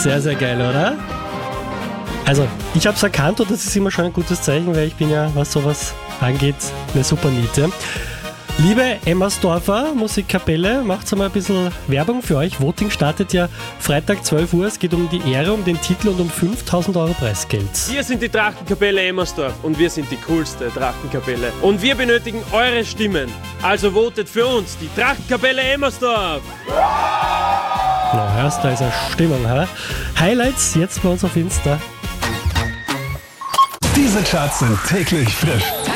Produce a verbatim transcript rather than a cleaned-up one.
Sehr, sehr geil, oder? Also, ich habe es erkannt und das ist immer schon ein gutes Zeichen, weil ich bin ja, was sowas angeht, eine super Niete. Liebe Emmersdorfer Musikkapelle, macht mal ein bisschen Werbung für euch. Voting startet ja Freitag zwölf Uhr. Es geht um die Ehre, um den Titel und um fünftausend Euro Preisgeld. Wir sind die Drachenkapelle Emmersdorf und wir sind die coolste Drachenkapelle. Und wir benötigen eure Stimmen. Also votet für uns, die Drachenkapelle Emmersdorf. Na, hörst du, da ist eine Stimmung, ha? Highlights jetzt bei uns auf Insta. Diese Charts sind täglich frisch.